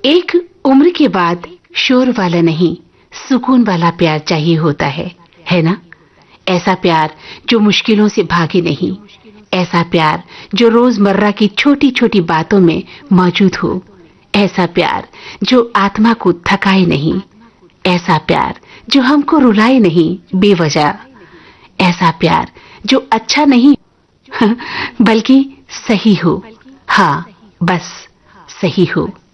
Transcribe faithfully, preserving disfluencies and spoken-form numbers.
एक उम्र के बाद शोर वाला नहीं, सुकून वाला प्यार चाहिए होता है, है ना? ऐसा प्यार जो मुश्किलों से भागे नहीं, ऐसा प्यार जो रोजमर्रा की छोटी छोटी बातों में मौजूद हो, ऐसा प्यार जो आत्मा को थकाए नहीं, ऐसा प्यार जो हमको रुलाए नहीं बेवजह, ऐसा प्यार जो अच्छा नहीं बल्कि सही हो। हाँ, बस सही हो।